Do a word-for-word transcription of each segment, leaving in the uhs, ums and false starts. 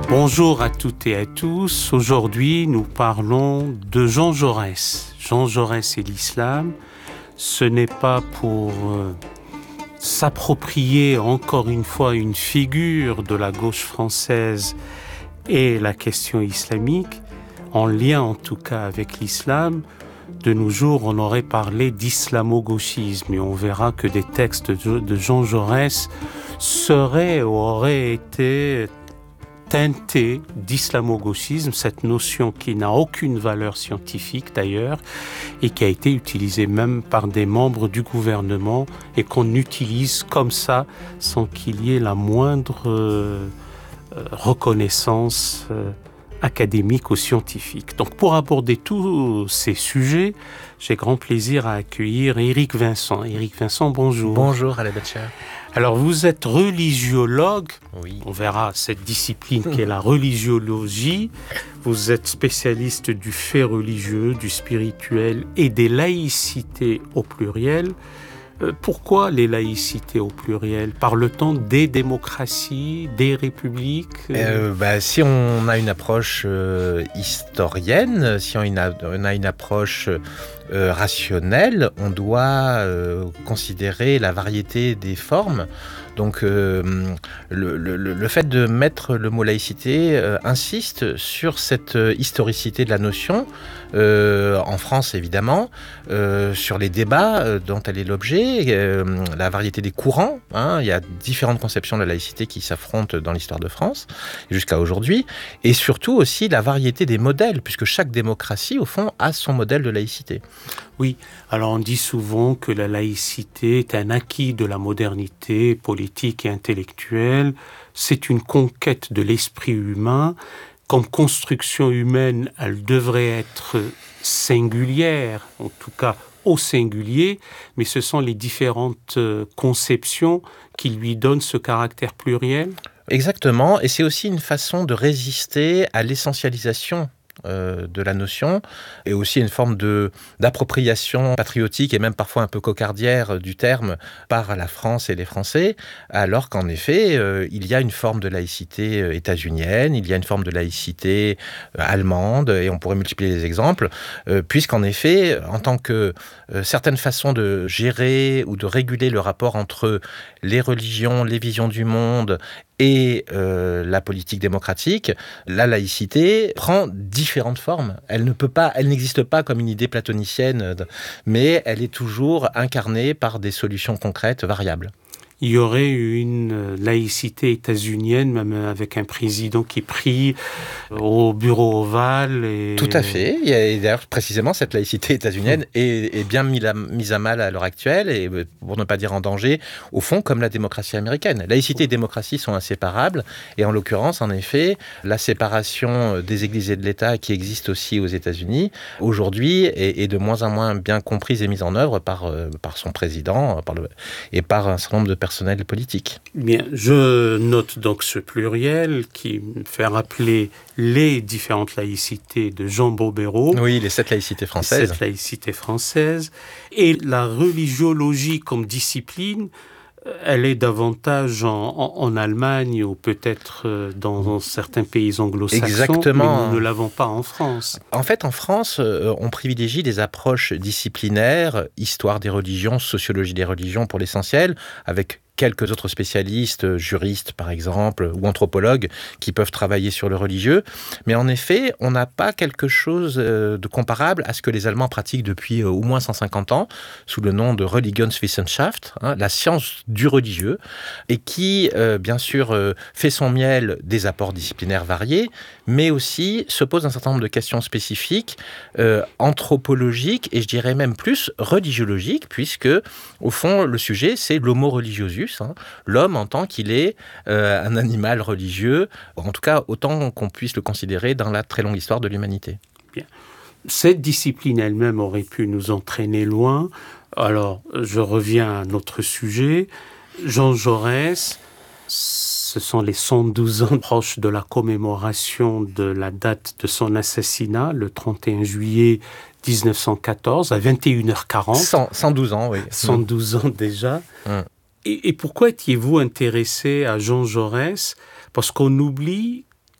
Bonjour à toutes et à tous. Aujourd'hui, nous parlons de Jean Jaurès. Jean Jaurès et l'islam, ce n'est pas pour euh, s'approprier encore une fois une figure de la gauche française et la question islamique, en lien en tout cas avec l'islam. De nos jours, on aurait parlé d'islamo-gauchisme et on verra que des textes de Jean Jaurès seraient ou auraient été teintés d'islamo-gauchisme, cette notion qui n'a aucune valeur scientifique d'ailleurs et qui a été utilisée même par des membres du gouvernement et qu'on utilise comme ça sans qu'il y ait la moindre euh, reconnaissance euh, académique ou scientifique. Donc pour aborder tous ces sujets, j'ai grand plaisir à accueillir Éric Vincent. Éric Vincent, bonjour. Bonjour Alain Batcher. Alors vous êtes religiologue, oui. On verra cette discipline qu'est la religiologie. Vous êtes spécialiste du fait religieux, du spirituel et des laïcités au pluriel. Euh, pourquoi les laïcités au pluriel? Parle-t-on des démocraties, des républiques? euh, bah, Si on a une approche euh, historienne, si on a, on a une approche euh, rationnelle, on doit euh, considérer la variété des formes. Donc euh, le, le, le fait de mettre le mot laïcité euh, insiste sur cette historicité de la notion, euh, en France évidemment, euh, sur les débats euh, dont elle est l'objet, euh, la variété des courants. Hein, il y a différentes conceptions de la laïcité qui s'affrontent dans l'histoire de France jusqu'à aujourd'hui, et surtout aussi la variété des modèles, puisque chaque démocratie au fond a son modèle de laïcité. Oui, alors on dit souvent que la laïcité est un acquis de la modernité politique et intellectuelle. C'est une conquête de l'esprit humain. Comme construction humaine, elle devrait être singulière, en tout cas au singulier, mais ce sont les différentes conceptions qui lui donnent ce caractère pluriel. Exactement, et c'est aussi une façon de résister à l'essentialisation Euh, de la notion, et aussi une forme de, d'appropriation patriotique et même parfois un peu cocardière du terme par la France et les Français, alors qu'en effet, euh, il y a une forme de laïcité euh, états-unienne, il y a une forme de laïcité euh, allemande, et on pourrait multiplier les exemples, euh, puisqu'en effet, en tant que euh, certaines façons de gérer ou de réguler le rapport entre les religions, les visions du monde et euh, la politique démocratique, la laïcité prend différentes formes. Elle ne peut pas, elle n'existe pas comme une idée platonicienne, mais elle est toujours incarnée par des solutions concrètes variables. Il y aurait une laïcité états-unienne, même avec un président qui prie au bureau ovale. Et... Tout à fait. Et d'ailleurs, précisément, cette laïcité états-unienne mmh. est, est bien mise à, mise à mal à l'heure actuelle, et pour ne pas dire en danger, au fond, comme la démocratie américaine. Laïcité et démocratie sont inséparables, et en l'occurrence, en effet, la séparation des églises et de l'État, qui existe aussi aux États-Unis, aujourd'hui, est, est de moins en moins bien comprise et mise en œuvre par, par son président par le, et par un certain nombre de personnel politique. Bien, je note donc ce pluriel qui me fait rappeler les différentes laïcités de Jean Bobéro. Oui, les sept laïcités françaises. Les sept laïcités françaises. Et la religiologie comme discipline, elle est davantage en, en, en Allemagne ou peut-être dans, dans certains pays anglo-saxons. Exactement. Mais nous ne l'avons pas en France. En fait, en France, on privilégie des approches disciplinaires, histoire des religions, sociologie des religions pour l'essentiel, avec quelques autres spécialistes, juristes par exemple, ou anthropologues, qui peuvent travailler sur le religieux. Mais en effet, on n'a pas quelque chose de comparable à ce que les Allemands pratiquent depuis au moins cent cinquante ans, sous le nom de Religionswissenschaft, hein, la science du religieux, et qui, euh, bien sûr, euh, fait son miel des apports disciplinaires variés, mais aussi se pose un certain nombre de questions spécifiques, euh, anthropologiques, et je dirais même plus religiologiques, puisque, au fond, le sujet, c'est l'homo religiosus, hein, l'homme en tant qu'il est euh, un animal religieux, en tout cas autant qu'on puisse le considérer dans la très longue histoire de l'humanité. Bien. Cette discipline elle-même aurait pu nous entraîner loin. Alors, je reviens à notre sujet. Jean Jaurès, ce sont les cent douze ans proches de la commémoration de la date de son assassinat, le trente et un juillet dix-neuf cent quatorze, à vingt et une heures quarante. cent, cent douze ans, oui. cent douze ans déjà. Mmh. Et, et pourquoi étiez-vous intéressé à Jean Jaurès? Parce qu'on oublie que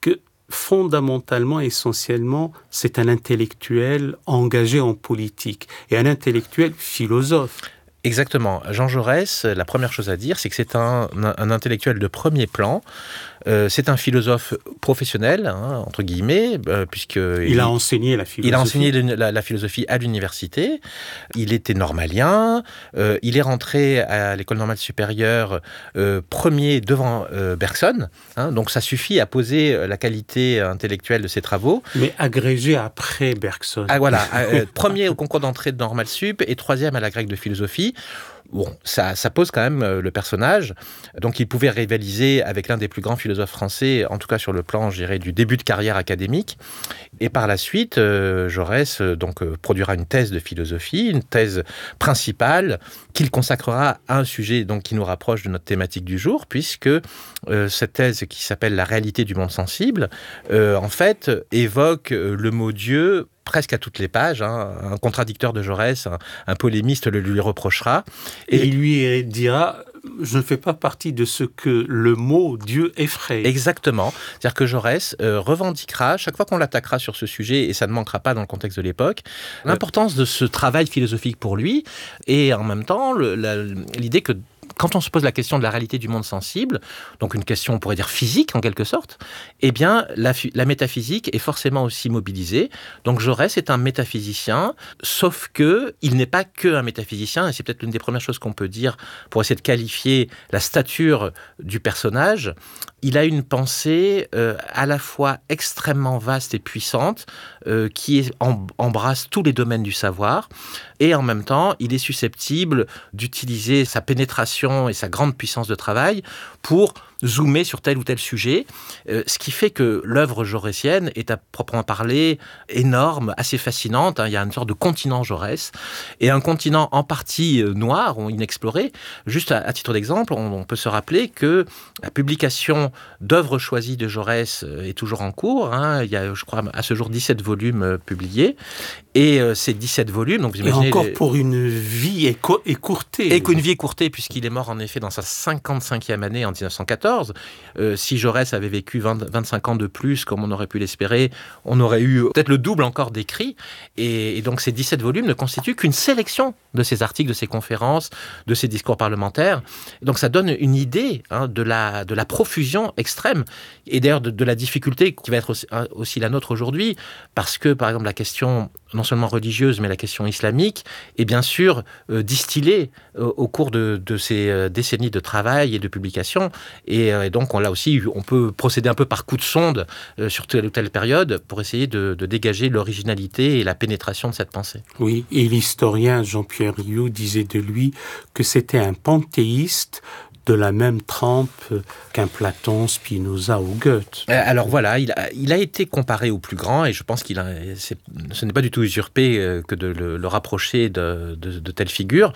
fondamentalement, essentiellement, c'est un intellectuel engagé en politique et un intellectuel philosophe. Exactement. Jean Jaurès, la première chose à dire, c'est que c'est un, un intellectuel de premier plan. Euh, c'est un philosophe professionnel, hein, entre guillemets, euh, puisque il, il a enseigné la philosophie. Il a enseigné la, la philosophie à l'université. Il était normalien. Euh, il est rentré à l'école normale supérieure euh, premier devant euh, Bergson. Hein, donc ça suffit à poser la qualité intellectuelle de ses travaux. Mais agrégé après Bergson. Ah voilà, euh, premier au concours d'entrée de normale sup et troisième à la grecque de philosophie. Bon, ça, ça pose quand même euh, le personnage. Donc, il pouvait rivaliser avec l'un des plus grands philosophes français, en tout cas sur le plan, je dirais, du début de carrière académique. Et par la suite, euh, Jaurès euh, donc, euh, produira une thèse de philosophie, une thèse principale qu'il consacrera à un sujet donc, qui nous rapproche de notre thématique du jour, puisque euh, cette thèse qui s'appelle « La réalité du monde sensible euh, », en fait, évoque euh, le mot Dieu presque à toutes les pages. Hein. Un contradicteur de Jaurès, un, un polémiste le lui reprochera. Et, et il lui dira « Je ne fais pas partie de ce que le mot Dieu effraie ». Exactement. C'est-à-dire que Jaurès euh, revendiquera, chaque fois qu'on l'attaquera sur ce sujet, et ça ne manquera pas dans le contexte de l'époque, ouais. l'importance de ce travail philosophique pour lui, et en même temps le, la, l'idée que quand on se pose la question de la réalité du monde sensible, donc une question, on pourrait dire physique en quelque sorte, eh bien, la, la métaphysique est forcément aussi mobilisée. Donc Jaurès est un métaphysicien, sauf que il n'est pas que un métaphysicien, et c'est peut-être l'une des premières choses qu'on peut dire pour essayer de qualifier la stature du personnage. Il a une pensée euh, à la fois extrêmement vaste et puissante, euh, qui est, en, embrasse tous les domaines du savoir, et en même temps, il est susceptible d'utiliser sa pénétration et sa grande puissance de travail pour zoomer sur tel ou tel sujet, euh, ce qui fait que l'œuvre jaurétienne est à proprement parler énorme, assez fascinante. Hein. Il y a une sorte de continent Jaurès, et un continent en partie euh, noir, ou inexploré. Juste à, à titre d'exemple, on, on peut se rappeler que la publication d'œuvres choisies de Jaurès euh, est toujours en cours. Hein. Il y a, je crois, à ce jour, dix-sept volumes euh, publiés. Et euh, ces dix-sept volumes, donc vous imaginez... Et encore les... pour une vie éco- écourtée. Et qu'une vie écourtée, puisqu'il est mort en effet dans sa cinquante-cinquième année en dix-neuf cent quatorze. Euh, si Jaurès avait vécu vingt, vingt-cinq ans de plus, comme on aurait pu l'espérer, on aurait eu peut-être le double encore d'écrits. Et, et donc ces dix-sept volumes ne constituent qu'une sélection de ses articles, de ses conférences, de ses discours parlementaires. Donc ça donne une idée hein, de, la, de la profusion extrême, et d'ailleurs de, de la difficulté qui va être aussi, aussi la nôtre aujourd'hui, parce que par exemple la question non seulement religieuse, mais la question islamique est bien sûr euh, distillée euh, au cours de, de ces euh, décennies de travail et de publication. Et, euh, et donc, on, là aussi, on peut procéder un peu par coup de sonde euh, sur telle ou telle période pour essayer de, de dégager l'originalité et la pénétration de cette pensée. Oui, et l'historien Jean-Pierre Rioux disait de lui que c'était un panthéiste de la même trempe qu'un Platon, Spinoza ou Goethe. Alors voilà, il a, il a été comparé au plus grand, et je pense qu'il a, c'est, ce n'est pas du tout usurpé que de le, le rapprocher de, de, de telles figures.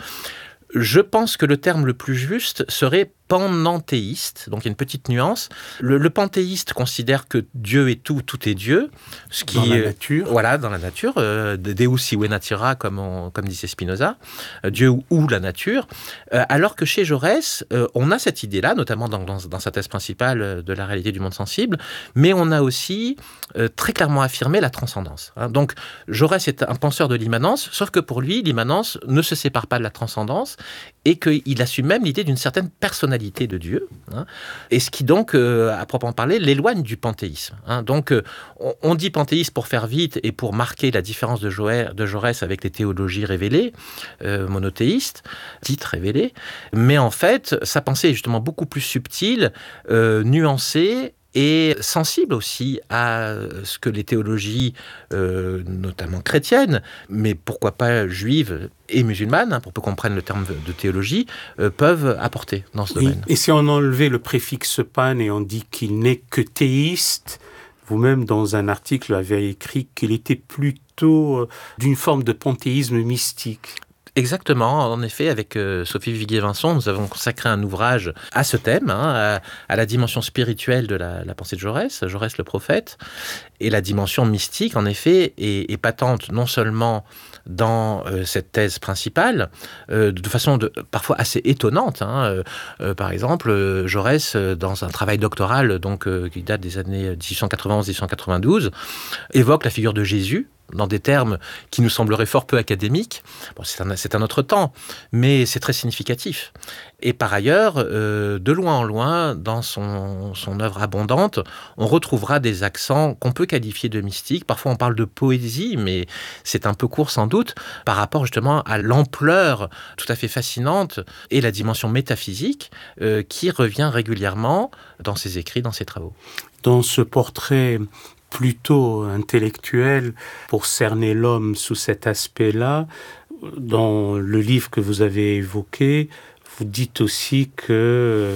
Je pense que le terme le plus juste serait panenthéiste, donc il y a une petite nuance. Le, le panthéiste considère que Dieu est tout, tout est Dieu. Ce qui, dans la nature. Euh, voilà, dans la nature. Euh, Deus sive natura, comme, on, comme disait Spinoza. Euh, Dieu ou, ou la nature. Euh, alors que chez Jaurès, euh, on a cette idée-là, notamment dans, dans, dans sa thèse principale de la réalité du monde sensible, mais on a aussi euh, très clairement affirmé la transcendance. Hein. Donc Jaurès est un penseur de l'immanence, sauf que pour lui, l'immanence ne se sépare pas de la transcendance, et qu'il assume même l'idée d'une certaine personnalité de Dieu, hein, et ce qui donc, euh, à proprement parler, l'éloigne du panthéisme. Hein. Donc, euh, on, on dit panthéisme pour faire vite et pour marquer la différence de, Joë, de Jaurès avec les théologies révélées, euh, monothéistes, dites révélées, mais en fait, sa pensée est justement beaucoup plus subtile, euh, nuancée, et sensible aussi à ce que les théologies, euh, notamment chrétiennes, mais pourquoi pas juives et musulmanes, hein, pour peu qu'on prenne le terme de théologie, euh, peuvent apporter dans ce oui. domaine. Et si on enlevait le préfixe pan et on dit qu'il n'est que théiste, vous-même dans un article avez écrit qu'il était plutôt d'une forme de panthéisme mystique. Exactement, en effet, avec euh, Sophie Viguier-Vincent, nous avons consacré un ouvrage à ce thème, hein, à, à la dimension spirituelle de la, la pensée de Jaurès, Jaurès le prophète, et la dimension mystique, en effet, est, est patente non seulement dans euh, cette thèse principale, euh, de façon de, parfois assez étonnante. Hein, euh, euh, par exemple, euh, Jaurès, euh, dans un travail doctoral donc, euh, qui date des années dix-huit cent quatre-vingt-onze dix-huit cent quatre-vingt-douze, évoque la figure de Jésus, dans des termes qui nous sembleraient fort peu académiques. Bon, c'est un, c'est un autre temps, mais c'est très significatif. Et par ailleurs, euh, de loin en loin, dans son, son œuvre abondante, on retrouvera des accents qu'on peut qualifier de mystiques. Parfois, on parle de poésie, mais c'est un peu court sans doute, par rapport justement à l'ampleur tout à fait fascinante et la dimension métaphysique euh, qui revient régulièrement dans ses écrits, dans ses travaux. Dans ce portrait plutôt intellectuel pour cerner l'homme sous cet aspect-là, dans le livre que vous avez évoqué, vous dites aussi que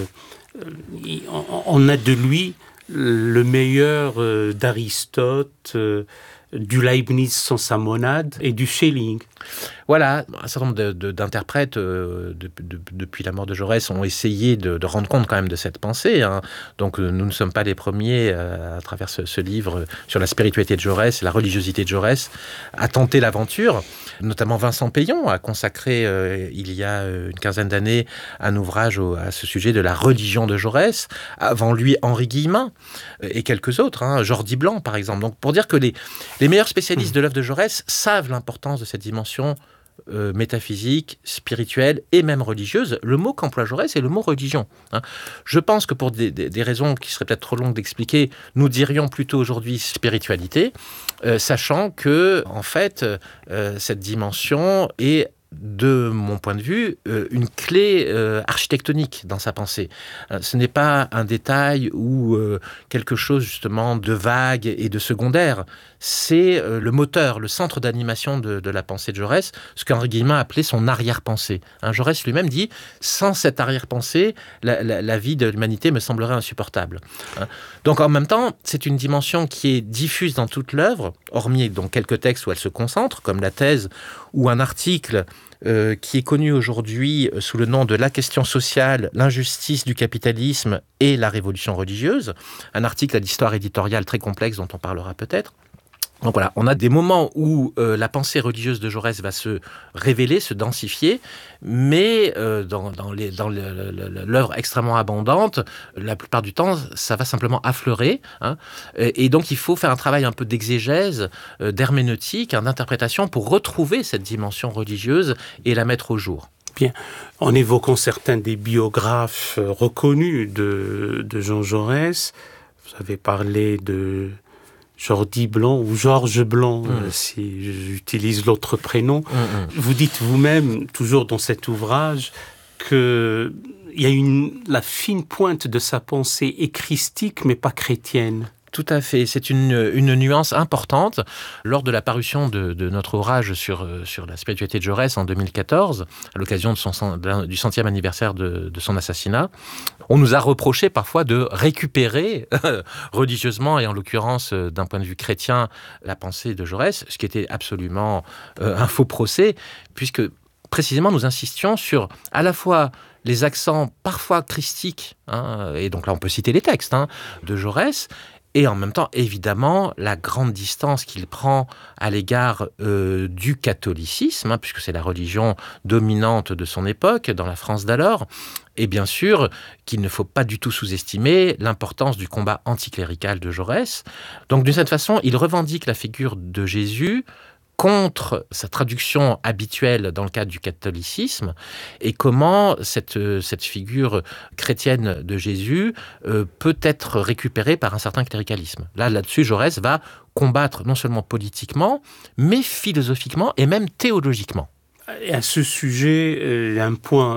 euh, on a de lui le meilleur euh, d'Aristote, euh, du Leibniz sans sa monade et du Schelling. Voilà, un certain nombre de, de, d'interprètes euh, de, de, depuis la mort de Jaurès ont essayé de, de rendre compte quand même de cette pensée. Hein. Donc euh, nous ne sommes pas les premiers euh, à travers ce, ce livre sur la spiritualité de Jaurès et la religiosité de Jaurès à tenter l'aventure. Notamment Vincent Payon a consacré euh, il y a une quinzaine d'années un ouvrage au, à ce sujet de la religion de Jaurès. Avant lui Henri Guillemin et quelques autres, hein, Jordi Blanc par exemple. Donc pour dire que les, les meilleurs spécialistes de l'œuvre de Jaurès savent l'importance de cette dimension Euh, métaphysique, spirituelle et même religieuse. Le mot qu'emploie Jaurès, c'est le mot religion. Hein. Je pense que pour des, des, des raisons qui seraient peut-être trop longues d'expliquer, nous dirions plutôt aujourd'hui spiritualité, euh, sachant que, en fait, euh, cette dimension est, de mon point de vue, euh, une clé euh, architectonique dans sa pensée. Euh, ce n'est pas un détail ou euh, quelque chose justement de vague et de secondaire. C'est euh, le moteur, le centre d'animation de, de la pensée de Jaurès, ce qu'Henri Guillemin appelait son arrière-pensée. Hein, Jaurès lui-même dit « Sans cette arrière-pensée, la, la, la vie de l'humanité me semblerait insupportable. Hein ». Donc en même temps, c'est une dimension qui est diffuse dans toute l'œuvre, hormis donc, quelques textes où elle se concentre, comme la thèse ou un article Euh, qui est connu aujourd'hui sous le nom de La question sociale, l'injustice du capitalisme et la révolution religieuse, un article à l'histoire éditoriale très complexe dont on parlera peut-être. Donc voilà, on a des moments où euh, la pensée religieuse de Jaurès va se révéler, se densifier, mais euh, dans, dans, les, dans le, le, l'œuvre extrêmement abondante, la plupart du temps, ça va simplement affleurer. Hein, et, et donc, il faut faire un travail un peu d'exégèse, euh, d'herméneutique, hein, d'interprétation pour retrouver cette dimension religieuse et la mettre au jour. Bien, en évoquant certains des biographes reconnus de, de Jean Jaurès, vous avez parlé de Jordi Blanc ou Georges Blanc, mmh. euh, si j'utilise l'autre prénom. Mmh. Vous dites vous-même, toujours dans cet ouvrage, qu'il y a une, la fine pointe de sa pensée est christique, mais pas chrétienne. Tout à fait, c'est une, une nuance importante. Lors de la parution de, de notre ouvrage sur, sur la spiritualité de Jaurès en deux mille quatorze, à l'occasion de son, de, du centième anniversaire de, de son assassinat, on nous a reproché parfois de récupérer religieusement, et en l'occurrence d'un point de vue chrétien, la pensée de Jaurès, ce qui était absolument euh, un faux procès, puisque précisément nous insistions sur à la fois les accents parfois christiques, hein, et donc là on peut citer les textes hein, de Jaurès, et en même temps, évidemment, la grande distance qu'il prend à l'égard euh, du catholicisme, hein, puisque c'est la religion dominante de son époque, dans la France d'alors, et bien sûr qu'il ne faut pas du tout sous-estimer l'importance du combat anticlérical de Jaurès. Donc d'une certaine façon, il revendique la figure de Jésus contre sa traduction habituelle dans le cadre du catholicisme, et comment cette, cette figure chrétienne de Jésus euh, peut être récupérée par un certain cléricalisme. Là, là-dessus, Jaurès va combattre non seulement politiquement, mais philosophiquement et même théologiquement. Et à ce sujet, il y a un point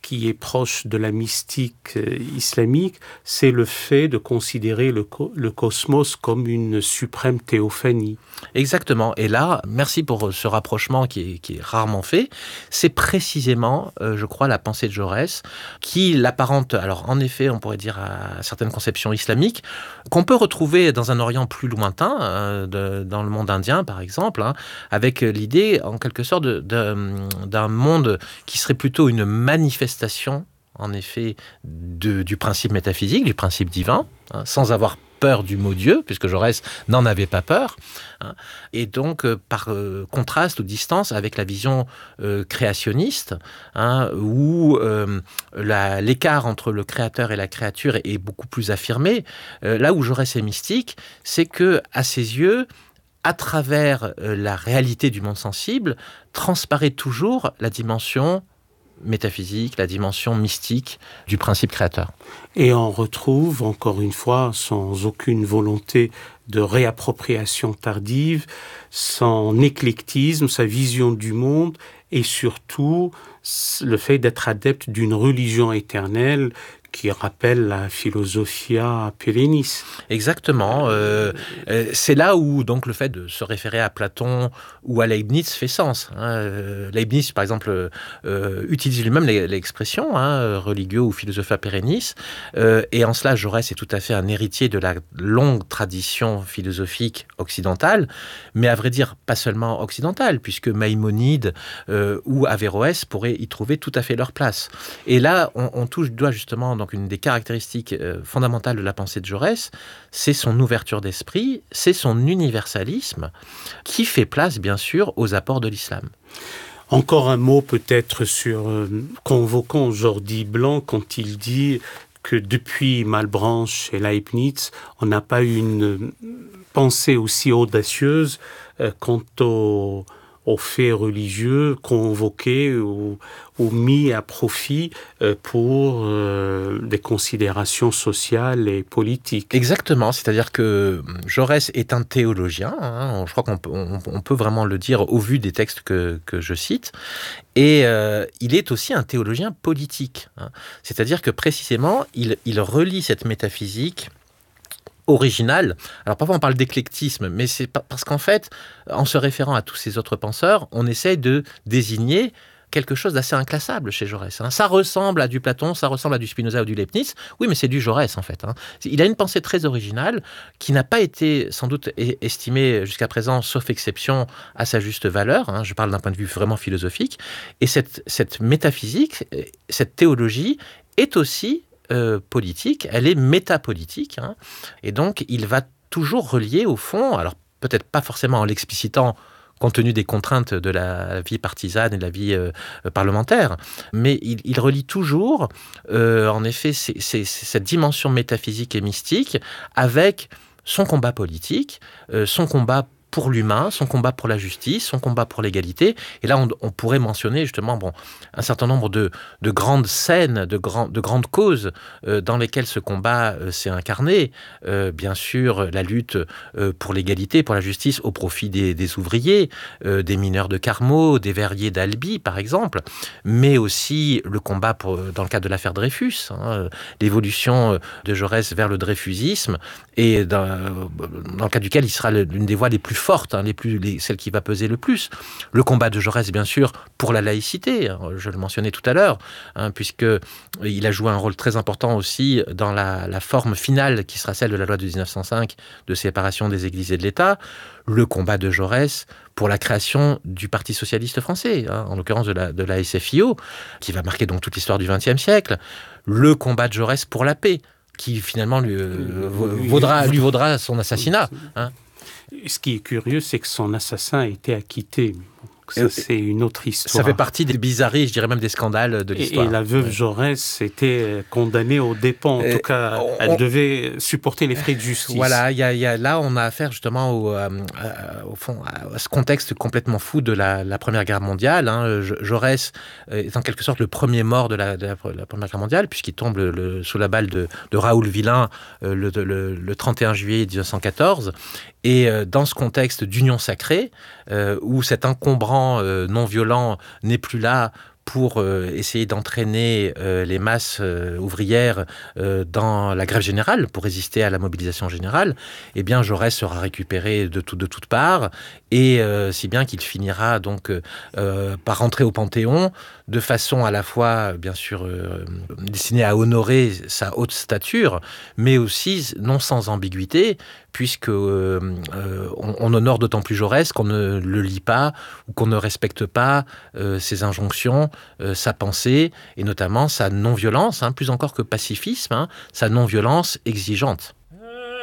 qui est proche de la mystique euh, islamique, c'est le fait de considérer le, co- le cosmos comme une suprême théophanie. Exactement. Et là, merci pour ce rapprochement qui est, qui est rarement fait. C'est précisément, euh, je crois, la pensée de Jaurès qui l'apparente, alors en effet, on pourrait dire à certaines conceptions islamiques, qu'on peut retrouver dans un Orient plus lointain, euh, de, dans le monde indien par exemple, hein, avec l'idée en quelque sorte de, de, d'un monde qui serait plutôt une manifestation, en effet, de, du principe métaphysique, du principe divin, hein, sans avoir peur du mot Dieu, puisque Jaurès n'en avait pas peur, hein, et donc euh, par euh, contraste ou distance avec la vision euh, créationniste, hein, où euh, la, l'écart entre le créateur et la créature est beaucoup plus affirmé. Euh, là où Jaurès est mystique, c'est que à ses yeux, à travers euh, la réalité du monde sensible, transparaît toujours la dimension métaphysique, la dimension mystique du principe créateur. Et on retrouve, encore une fois, sans aucune volonté de réappropriation tardive, son éclectisme, sa vision du monde et surtout le fait d'être adepte d'une religion éternelle qui rappelle la philosophia perennis. Exactement. Euh, euh, c'est là où donc le fait de se référer à Platon ou à Leibniz fait sens. Hein. Leibniz, par exemple, euh, utilise lui-même l'expression hein, religio ou philosophia perennis. Euh, et en cela, Jaurès est tout à fait un héritier de la longue tradition philosophique occidentale, mais à vrai dire, pas seulement occidentale, puisque Maïmonide euh, ou Averroès pourraient y trouver tout à fait leur place. Et là, on, on touche du doigt justement donc une des caractéristiques euh, fondamentales de la pensée de Jaurès, c'est son ouverture d'esprit, c'est son universalisme, qui fait place, bien sûr, aux apports de l'islam. Encore un mot peut-être sur euh, convoquant Jordi Blanc quand il dit que depuis Malebranche et Leibniz, on n'a pas eu une pensée aussi audacieuse euh, quant au aux faits religieux convoqués ou, ou mis à profit euh, pour euh, des considérations sociales et politiques. Exactement, c'est-à-dire que Jaurès est un théologien, hein, je crois qu'on peut, on, on peut vraiment le dire au vu des textes que, que je cite, et euh, il est aussi un théologien politique, hein, c'est-à-dire que précisément, il, il relie cette métaphysique original. Alors parfois on parle d'éclectisme, mais c'est parce qu'en fait, en se référant à tous ces autres penseurs, on essaie de désigner quelque chose d'assez inclassable chez Jaurès. Hein. Ça ressemble à du Platon, ça ressemble à du Spinoza ou du Leibniz. Oui, mais c'est du Jaurès en fait. Hein. Il a une pensée très originale qui n'a pas été sans doute estimée jusqu'à présent, sauf exception, à sa juste valeur. Hein. Je parle d'un point de vue vraiment philosophique. Et cette, cette métaphysique, cette théologie est aussi Euh, politique, elle est métapolitique, hein, et donc il va toujours relier au fond, alors peut-être pas forcément en l'explicitant compte tenu des contraintes de la vie partisane et de la vie euh, parlementaire, mais il, il relie toujours, euh, en effet, c'est, c'est, c'est cette dimension métaphysique et mystique avec son combat politique, euh, son combat pour l'humain, son combat pour la justice, son combat pour l'égalité. Et là, on, on pourrait mentionner justement bon, un certain nombre de, de grandes scènes, de, grand, de grandes causes euh, dans lesquelles ce combat euh, s'est incarné. Euh, bien sûr, la lutte euh, pour l'égalité, pour la justice au profit des, des ouvriers, euh, des mineurs de Carmaux, des verriers d'Albi, par exemple, mais aussi le combat pour, dans le cadre de l'affaire Dreyfus, hein, l'évolution de Jaurès vers le dreyfusisme, et dans, dans le cadre duquel il sera l'une des voix les plus forte, hein, les plus, les, celle qui va peser le plus. Le combat de Jaurès, bien sûr, pour la laïcité, hein, je le mentionnais tout à l'heure, hein, puisqu'il a joué un rôle très important aussi dans la, la forme finale qui sera celle de la loi de dix-neuf cent cinq de séparation des églises et de l'État. Le combat de Jaurès pour la création du Parti socialiste français, hein, en l'occurrence de la, de la S F I O, qui va marquer donc toute l'histoire du vingtième siècle. Le combat de Jaurès pour la paix, qui finalement lui, euh, vaudra, lui vaudra son assassinat, hein. Ce qui est curieux, c'est que son assassin a été acquitté. Ça, c'est une autre histoire. Ça fait partie des bizarreries, je dirais même des scandales de l'histoire. Et, et la veuve ouais. Jaurès était condamnée aux dépens. En et tout cas, on, elle devait supporter les frais de justice. Voilà, y a, y a, là, on a affaire justement au, euh, au fond, à ce contexte complètement fou de la, la Première Guerre mondiale. Hein. Jaurès est en quelque sorte le premier mort de la, de la, de la Première Guerre mondiale, puisqu'il tombe le, le, sous la balle de, de Raoul Villain euh, le, le, le trente et un juillet dix-neuf cent quatorze. Et euh, dans ce contexte d'union sacrée, euh, où cet encombrant euh, non violent n'est plus là pour euh, essayer d'entraîner euh, les masses euh, ouvrières euh, dans la grève générale, pour résister à la mobilisation générale, eh bien Jaurès sera récupéré de, tout, de toutes parts, et euh, si bien qu'il finira donc euh, par rentrer au Panthéon, de façon à la fois, bien sûr, euh, destinée à honorer sa haute stature, mais aussi non sans ambiguïté, puisque euh, euh, on, on honore d'autant plus Jaurès qu'on ne le lit pas ou qu'on ne respecte pas euh, ses injonctions, euh, sa pensée, et notamment sa non-violence, hein, plus encore que pacifisme, hein, sa non-violence exigeante.